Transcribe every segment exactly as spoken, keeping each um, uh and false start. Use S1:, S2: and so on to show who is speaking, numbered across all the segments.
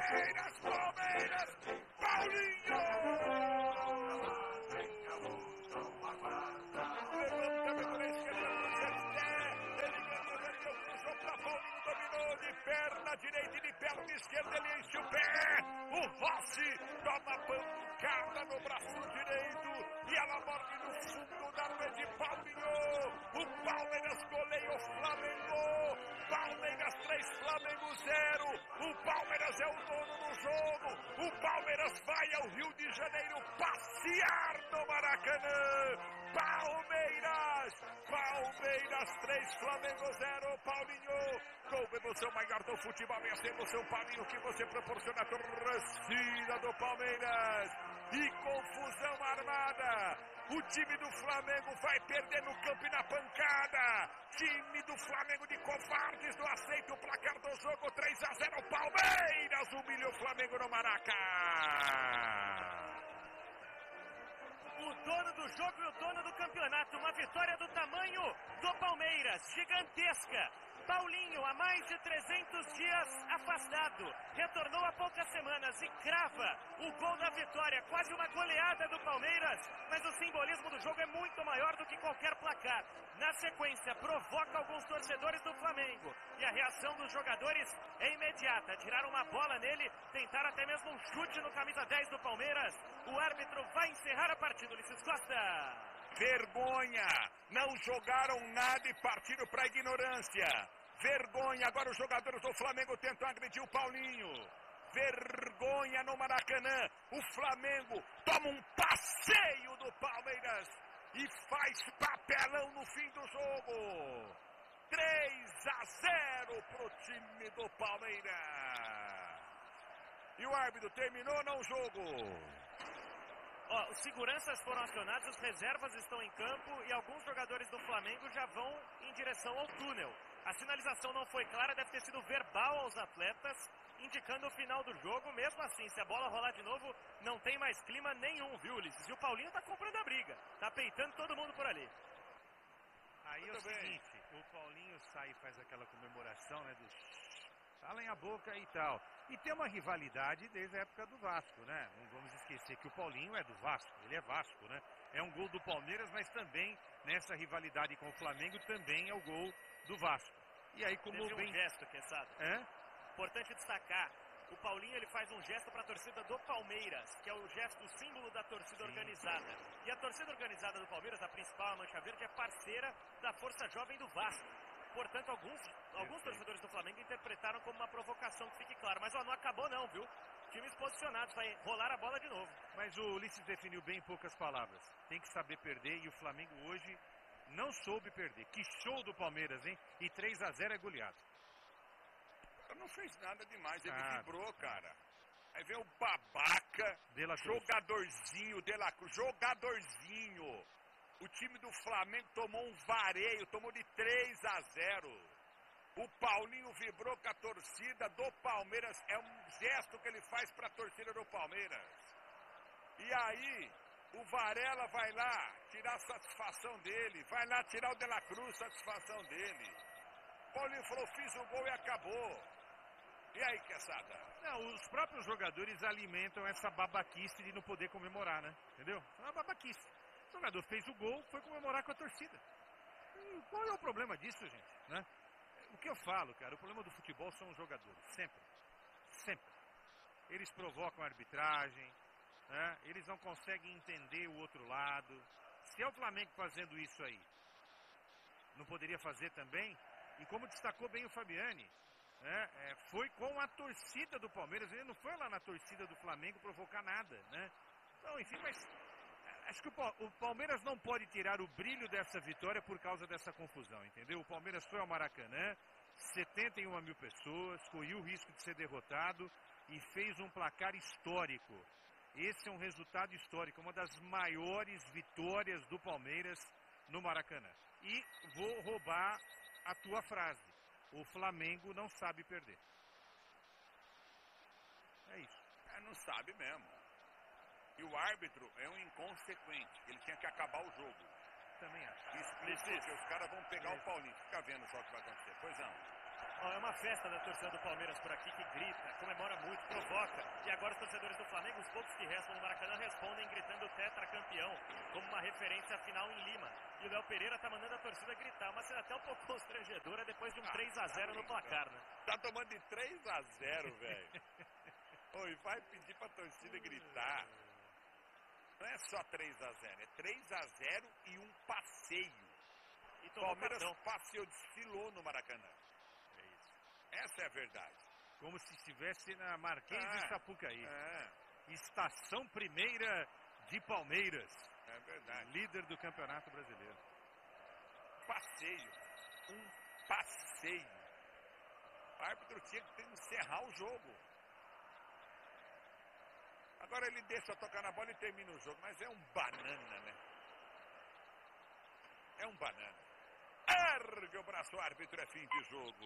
S1: Palmeiras, Palmeiras, Paulinho! Levantamento na esquerda do Zé, ele ganhou, ganhou, cruzou pra Paulinho, dominou de perna direita e de perna esquerda, ele enche o pé, o Rossi toma pancada no braço direito e ela morre no fundo da rede. Paulinho, o Palmeiras goleia o Flamengo, Palmeiras três, Flamengo zero, o Palmeiras é o dono do jogo, o Palmeiras vai ao Rio de Janeiro passear no Maracanã. Palmeiras, Palmeiras três, Flamengo zero, Paulinho, com emoção maior do futebol, essa emoção, Paulinho, que você proporciona a torcida do Palmeiras, e confusão armada, o time do Flamengo vai perder no campo e na pancada, time do Flamengo de covardes não aceita o placar do jogo, três a zero, Palmeiras humilha o Flamengo no Maracanã.
S2: O dono do jogo e o dono do campeonato, uma vitória do tamanho do Palmeiras, gigantesca. Paulinho, há mais de trezentos dias afastado, retornou há poucas semanas e crava o gol da vitória, quase uma goleada do Palmeiras, mas o simbolismo do jogo é muito maior do que qualquer placar. Na sequência, provoca alguns torcedores do Flamengo e a reação dos jogadores é imediata. Tiraram uma bola nele, tentaram até mesmo um chute no camisa dez do Palmeiras. O árbitro vai encerrar a partida, Ulisses Costa.
S1: Vergonha! Não jogaram nada e partiram para a ignorância. Vergonha! Agora os jogadores do Flamengo tentam agredir o Paulinho. Vergonha no Maracanã. O Flamengo toma um passeio do Palmeiras e faz papelão no fim do jogo. três a zero pro time do Palmeiras. E o árbitro terminou não o jogo.
S2: Ó, os seguranças foram acionados, os reservas estão em campo e alguns jogadores do Flamengo já vão em direção ao túnel. A sinalização não foi clara, deve ter sido verbal aos atletas, indicando o final do jogo. Mesmo assim, se a bola rolar de novo, não tem mais clima nenhum, viu, Ulisses? E o Paulinho tá comprando a briga, tá peitando todo mundo por ali.
S3: Aí é o seguinte, o Paulinho sai e faz aquela comemoração, né, dos... Calem a boca e tal. E tem uma rivalidade desde a época do Vasco, né? Não vamos esquecer que o Paulinho é do Vasco, ele é Vasco, né? É um gol do Palmeiras, mas também nessa rivalidade com o Flamengo também é o gol do Vasco. E aí como
S2: Teve
S3: bem...
S2: um gesto, Quesada.
S3: É?
S2: Importante destacar, o Paulinho ele faz um gesto para a torcida do Palmeiras, que é o gesto, o símbolo da torcida Sim. organizada. E a torcida organizada do Palmeiras, a principal, a Mancha Verde, é parceira da Força Jovem do Vasco. Portanto, alguns, alguns torcedores do Flamengo interpretaram como uma provocação, que fique claro. Mas ó, não acabou não, viu? Times posicionados, vai rolar a bola de novo.
S3: Mas o Ulisses definiu bem em poucas palavras. Tem que saber perder e o Flamengo hoje não soube perder. Que show do Palmeiras, hein? E três a zero é goleado.
S1: Não fez nada demais, ele
S3: Ah,
S1: vibrou, cara. Aí vem o babaca,
S3: De La Cruz.
S1: jogadorzinho, De La Cruz, jogadorzinho. O time do Flamengo tomou um vareio, tomou de três a zero. O Paulinho vibrou com a torcida do Palmeiras. É um gesto que ele faz para a torcida do Palmeiras. E aí, o Varela vai lá tirar a satisfação dele. Vai lá tirar o De La Cruz, satisfação dele. O Paulinho falou, fiz o gol e acabou. E aí, Quesada?
S3: Não, os próprios jogadores alimentam essa babaquice de não poder comemorar, né? Entendeu? É uma babaquice. O jogador fez o gol, foi comemorar com a torcida. E qual é o problema disso, gente? Né? O que eu falo, cara, o problema do futebol são os jogadores. Sempre. Sempre. Eles provocam a arbitragem, né? Eles não conseguem entender o outro lado. Se é o Flamengo fazendo isso aí, não poderia fazer também? E como destacou bem o Fabiani, né? É, foi com a torcida do Palmeiras. Ele não foi lá na torcida do Flamengo provocar nada, né? Então, enfim, mas... Acho que o Palmeiras não pode tirar o brilho dessa vitória por causa dessa confusão, entendeu? O Palmeiras foi ao Maracanã, setenta e uma mil pessoas, correu o risco de ser derrotado e fez um placar histórico. Esse é um resultado histórico, uma das maiores vitórias do Palmeiras no Maracanã. E vou roubar a tua frase, o Flamengo não sabe perder. É isso.
S1: É, não sabe mesmo. E o árbitro é um inconsequente. Ele tinha que acabar o jogo.
S3: Também acho.
S1: Isso, isso, isso. Os caras vão pegar isso. O Paulinho. Fica vendo só o que vai acontecer. Pois não.
S2: Ó, é uma festa da torcida do Palmeiras por aqui, que grita, comemora muito, provoca. E agora os torcedores do Flamengo, os poucos que restam no Maracanã, respondem gritando tetracampeão, como uma referência à final em Lima. E o Léo Pereira tá mandando a torcida gritar, uma cena até um pouco constrangedora depois de um ah, três a zero tá no placar, né?
S1: Tá tomando de três a zero, velho. Oi, vai pedir pra torcida gritar. Não é só três a zero, é três a zero e um passeio. E o Palmeiras cartão. passeou, desfilou no Maracanã.
S3: É isso.
S1: Essa é a verdade.
S3: Como se estivesse na Marquês
S1: ah,
S3: de Sapucaí.
S1: É.
S3: Estação primeira de Palmeiras.
S1: É verdade.
S3: Líder do Campeonato Brasileiro.
S1: Passeio. Um passeio. O árbitro tinha que encerrar o jogo. Agora ele deixa tocar na bola e termina o jogo. Mas é um banana, né? É um banana. Ergue o braço, árbitro, é fim de jogo.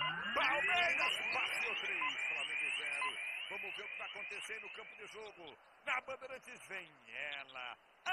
S1: Palmeiras passeou três, Flamengo zero. Vamos ver o que está acontecendo no campo de jogo. Na Bandeirantes vem ela,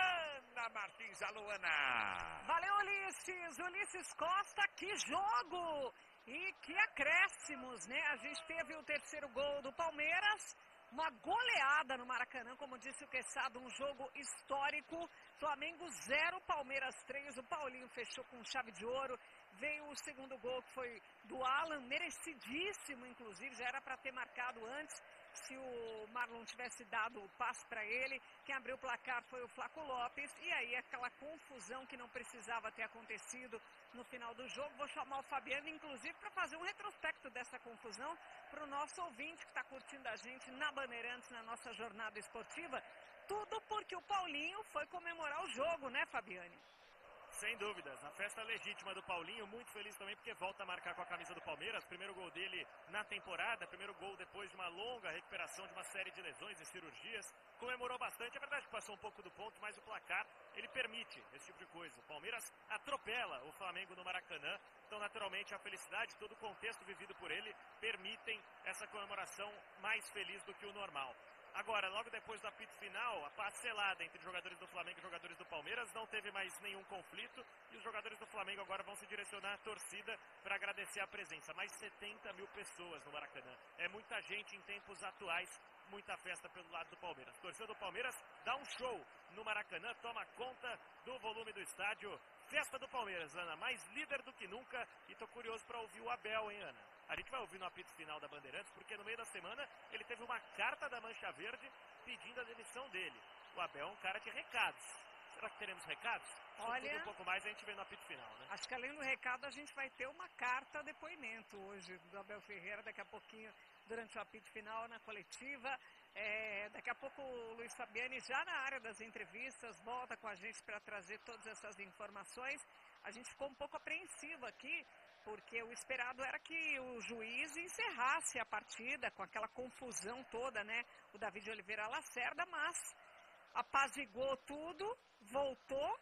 S1: Ana Martins. Alô, Ana.
S4: Valeu, Ulisses. Ulisses Costa, que jogo! E que acréscimos, né? A gente teve o terceiro gol do Palmeiras. Uma goleada no Maracanã, como disse o Quesada, um jogo histórico. Flamengo zero, Palmeiras três. O Paulinho fechou com chave de ouro. Veio o segundo gol, que foi do Alan, merecidíssimo, inclusive. Já era para ter marcado antes, se o Marlon tivesse dado o passe para ele. Quem abriu o placar foi o Flaco Lopes. E aí aquela confusão que não precisava ter acontecido no final do jogo. Vou chamar o Fabiano, inclusive, para fazer um retrospecto dessa confusão para o nosso ouvinte que está curtindo a gente na Bandeirantes, na nossa jornada esportiva. Tudo porque o Paulinho foi comemorar o jogo, né, Fabiane?
S2: Sem dúvidas, a festa legítima do Paulinho, muito feliz também porque volta a marcar com a camisa do Palmeiras, primeiro gol dele na temporada, primeiro gol depois de uma longa recuperação de uma série de lesões e cirurgias, comemorou bastante, é verdade que passou um pouco do ponto, mas o placar, ele permite esse tipo de coisa. O Palmeiras atropela o Flamengo no Maracanã, então naturalmente a felicidade, todo o contexto vivido por ele, permitem essa comemoração mais feliz do que o normal. Agora, logo depois do apito final, a parcelada entre jogadores do Flamengo e jogadores do Palmeiras, não teve mais nenhum conflito e os jogadores do Flamengo agora vão se direcionar à torcida para agradecer a presença. Mais setenta mil pessoas no Maracanã. É muita gente em tempos atuais, muita festa pelo lado do Palmeiras. A torcida do Palmeiras dá um show no Maracanã, toma conta do volume do estádio. Festa do Palmeiras, Ana, mais líder do que nunca, e tô curioso para ouvir o Abel, hein, Ana? A gente vai ouvir no apito final da Bandeirantes, porque no meio da semana ele teve uma carta da Mancha Verde pedindo a demissão dele. O Abel é um cara de recados. Será que teremos recados?
S4: Olha,
S2: tudo um pouco mais a gente vê no apito final, né?
S4: Acho que além do recado a gente vai ter uma carta depoimento hoje do Abel Ferreira, daqui a pouquinho, durante o apito final, na coletiva. É, daqui a pouco o Luiz Fabiani, já na área das entrevistas, volta com a gente para trazer todas essas informações. A gente ficou um pouco apreensivo aqui, porque o esperado era que o juiz encerrasse a partida com aquela confusão toda, né? O David Oliveira Lacerda, mas apaziguou tudo, voltou,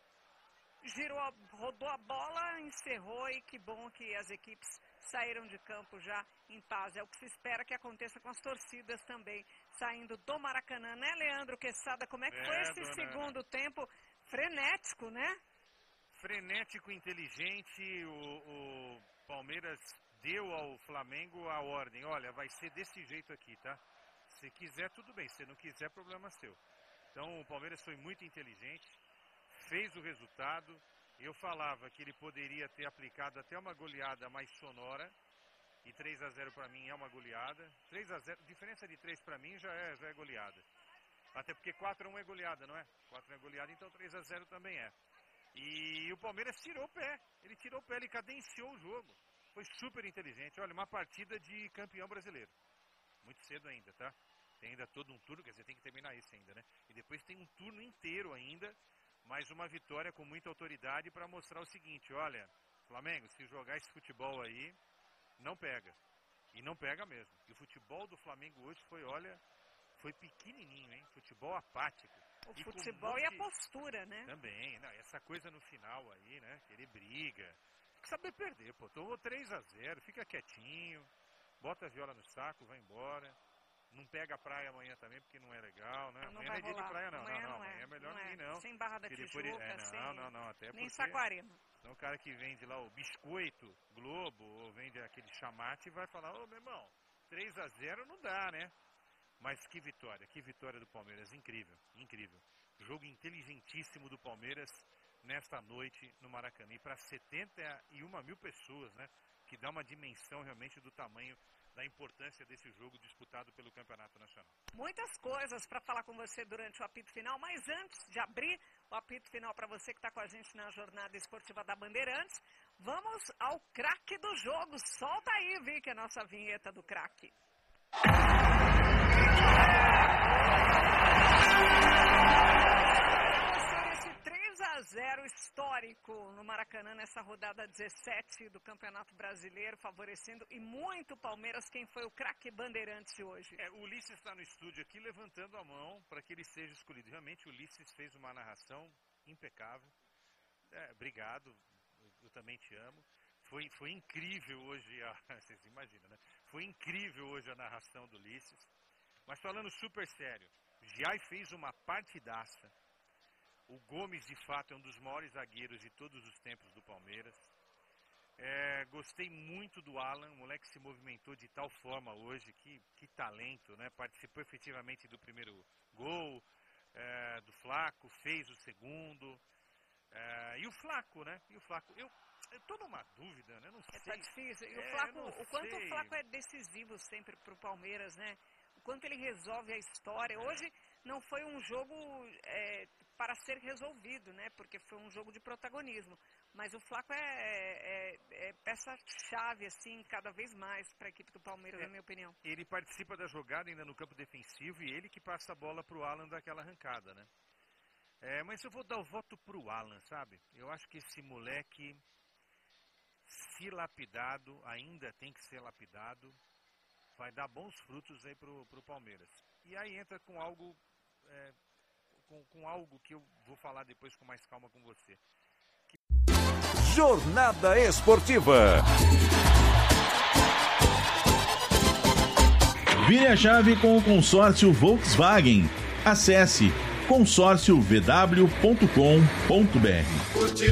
S4: girou, a, rodou a bola, encerrou, e que bom que as equipes saíram de campo já em paz. É o que se espera que aconteça com as torcidas também, saindo do Maracanã, né, Leandro Quesada? Como é que é, foi esse dona... segundo tempo frenético, né?
S3: Frenético, inteligente. O, o Palmeiras deu ao Flamengo a ordem: olha, vai ser desse jeito aqui, tá? Se quiser, tudo bem, se não quiser, problema seu. Então o Palmeiras foi muito inteligente, fez o resultado. Eu falava que ele poderia ter aplicado até uma goleada mais sonora, e três a zero para mim é uma goleada. três a zero, diferença de três para mim já é, já é goleada. Até porque quatro a um é goleada, não é? quatro a um é goleada, então três a zero também é. E o Palmeiras tirou o pé, ele tirou o pé, ele cadenciou o jogo. Foi super inteligente. Olha, uma partida de campeão brasileiro. Muito cedo ainda, tá? Tem ainda todo um turno, quer dizer, tem que terminar isso ainda, né? E depois tem um turno inteiro ainda, mais uma vitória com muita autoridade para mostrar o seguinte: olha, Flamengo, se jogar esse futebol aí, não pega. E não pega mesmo. E o futebol do Flamengo hoje foi, olha, foi pequenininho, hein? Futebol apático.
S4: O
S3: e
S4: futebol
S3: um
S4: e a postura, né?
S3: Também, não, essa coisa no final aí, né? Que ele briga. Tem que saber perder, pô. Tomou três a zero, fica quietinho, bota a viola no saco, vai embora. Não pega a praia amanhã também, porque não é legal, né?
S4: Não, não
S3: amanhã não é dia
S4: rolar.
S3: de praia, não.
S4: Amanhã
S3: não, não,
S4: não é.
S3: amanhã é melhor
S4: não
S3: não ir, não.
S4: Sem Barra da Tijuca,
S3: é, não,
S4: sem...
S3: não, não, até
S4: nem
S3: porque...
S4: Saquarema.
S3: Então o cara que vende lá o biscoito Globo, ou vende aquele chamate, vai falar, ô meu irmão, três a zero não dá, né? Mas que vitória, que vitória do Palmeiras, incrível, incrível. Jogo inteligentíssimo do Palmeiras nesta noite no Maracanã. E para setenta e uma mil pessoas, né? Que dá uma dimensão realmente do tamanho, da importância desse jogo disputado pelo Campeonato Nacional.
S4: Muitas coisas para falar com você durante o apito final, mas antes de abrir o apito final para você que está com a gente na jornada esportiva da Bandeirantes, vamos ao craque do jogo. Solta aí, Vicky, a nossa vinheta do craque. três a zero histórico no Maracanã nessa rodada dezessete do Campeonato Brasileiro, favorecendo e muito Palmeiras. Quem foi o craque Bandeirantes hoje?
S3: É, o Ulisses está no estúdio aqui levantando a mão para que ele seja escolhido. Realmente o Ulisses fez uma narração impecável. É, obrigado, eu, eu também te amo. Foi, foi incrível hoje, a, vocês imaginam, né? Foi incrível hoje a narração do Ulisses. Mas falando super sério, Giai fez uma partidaça. O Gomes, de fato, é um dos maiores zagueiros de todos os tempos do Palmeiras. É, gostei muito do Alan, o moleque se movimentou de tal forma hoje, que, que talento, né? Participou efetivamente do primeiro gol, é, do Flaco, fez o segundo. É, e o Flaco, né? E o Flaco, eu estou numa dúvida, né? Não sei.
S4: Tá difícil. E o
S3: é,
S4: Flaco, o quanto
S3: sei.
S4: o Flaco é decisivo sempre pro Palmeiras, né? O quanto ele resolve a história. Hoje não foi um jogo é, para ser resolvido, né? Porque foi um jogo de protagonismo. Mas o Flaco é, é, é peça-chave, assim, cada vez mais para a equipe do Palmeiras, é, na minha opinião.
S3: Ele participa da jogada ainda no campo defensivo e ele que passa a bola pro Alan daquela arrancada, né? É, mas eu vou dar o voto pro Alan, sabe? Eu acho que esse moleque, se lapidado, ainda tem que ser lapidado, vai dar bons frutos aí pro, pro Palmeiras. E aí entra com algo, é, com, com algo que eu vou falar depois com mais calma com você. Que...
S5: Jornada Esportiva.
S6: Vire a chave com o consórcio Volkswagen. Acesse consórcio v w ponto com ponto b r.